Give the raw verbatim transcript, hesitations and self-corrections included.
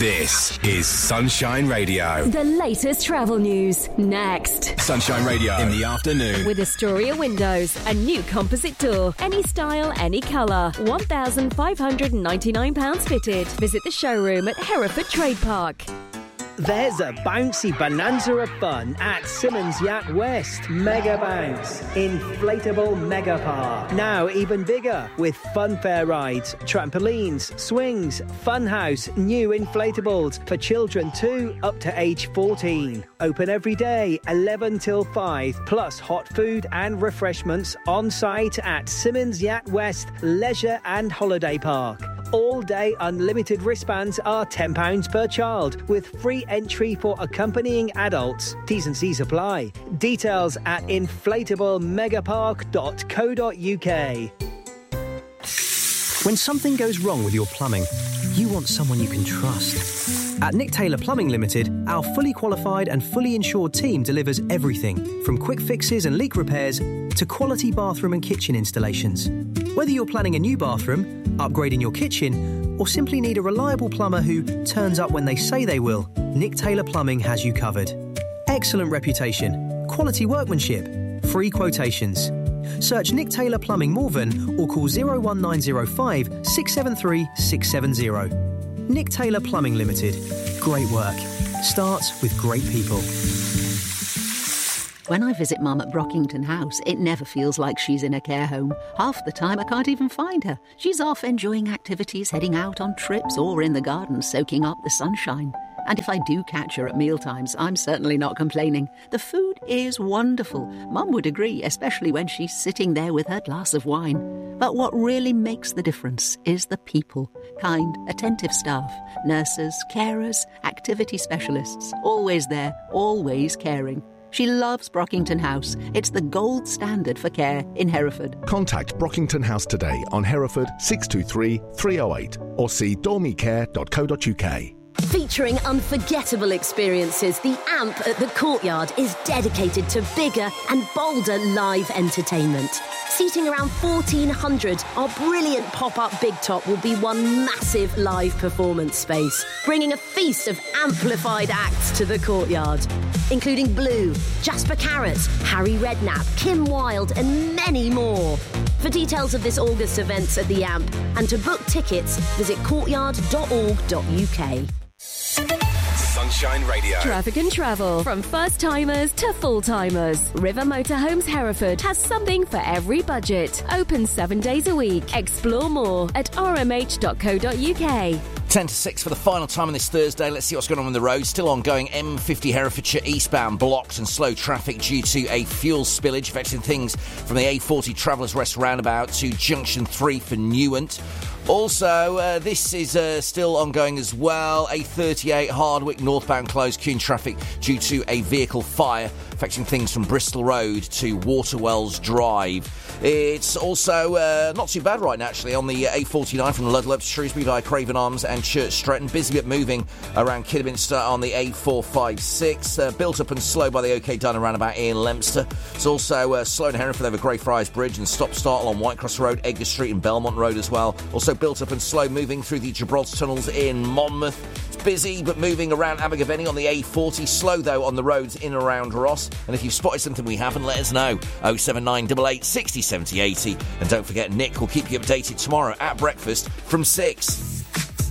This is Sunshine Radio. The latest travel news, next. Sunshine Radio in the afternoon. With Astoria Windows, a new composite door. Any style, any colour. one thousand five hundred ninety-nine pounds fitted. Visit the showroom at Hereford Trade Park. There's a bouncy bonanza of fun at Simmons Yacht West. Mega Bounce. Inflatable Mega Park. Now even bigger with funfair rides, trampolines, swings, funhouse, new inflatables for children too up to age fourteen. Open every day, eleven till five, plus hot food and refreshments on site at Simmons Yacht West Leisure and Holiday Park. All-day unlimited wristbands are ten pounds per child, with free entry for accompanying adults. T's and C's apply. Details at inflatable megapark dot co dot uk. When something goes wrong with your plumbing, you want someone you can trust. At Nick Taylor Plumbing Limited, our fully qualified and fully insured team delivers everything from quick fixes and leak repairs to quality bathroom and kitchen installations. Whether you're planning a new bathroom, upgrading your kitchen, or simply need a reliable plumber who turns up when they say they will, Nick Taylor Plumbing has you covered. Excellent reputation, quality workmanship, free quotations. Search Nick Taylor Plumbing Morven or call oh one nine oh five, six seven three, six seven oh. Nick Taylor Plumbing Limited. Great work. Starts with great people. When I visit Mum at Brockington House, it never feels like she's in a care home. Half the time I can't even find her. She's off enjoying activities, heading out on trips, or in the garden soaking up the sunshine. And if I do catch her at mealtimes, I'm certainly not complaining. The food is wonderful. Mum would agree, especially when she's sitting there with her glass of wine. But what really makes the difference is the people. Kind, attentive staff, nurses, carers, activity specialists. Always there, always caring. She loves Brockington House. It's the gold standard for care in Hereford. Contact Brockington House today on Hereford six two three, three oh eight or see dormy care dot co dot uk. Featuring unforgettable experiences, the A M P at the Courtyard is dedicated to bigger and bolder live entertainment. Seating around fourteen hundred, our brilliant pop-up Big Top will be one massive live performance space, bringing a feast of amplified acts to the Courtyard, including Blue, Jasper Carrot, Harry Redknapp, Kim Wilde and many more. For details of this August events at the A M P and to book tickets, visit courtyard dot org dot uk. Sunshine Radio. Traffic and travel. From first-timers to full-timers. River Motorhomes Hereford has something for every budget. Open seven days a week. Explore more at r m h dot co dot uk. ten to six for the final time on this Thursday. Let's see what's going on on the road. Still ongoing M fifty Herefordshire eastbound, blocked and slow traffic due to a fuel spillage affecting things from the A forty Travellers Rest roundabout to Junction three for Newent. Also, uh, this is uh, still ongoing as well. A thirty-eight Hardwick northbound closed, queuing traffic due to a vehicle fire affecting things from Bristol Road to Waterwells Drive. It's also uh, not too bad right now, actually, on the A forty-nine from Ludlow to Shrewsbury via Craven Arms and Church Stretton. Busy bit moving around Kidderminster on the A four fifty-six. Uh, built up and slow by the OK Dunn roundabout in Leominster. It's also uh, slow in Hereford over Greyfriars Bridge and stop-start on Whitecross Road, Edgar Street and Belmont Road as well. Also built up and slow moving through the Gibraltar tunnels in Monmouth. It's busy but moving around Abergavenny on the A forty. Slow, though, on the roads in and around Ross. And if you've spotted something we haven't, let us know. oh seven nine eight eight, six oh seven oh eighty. And don't forget, Nick will keep you updated tomorrow at breakfast from six.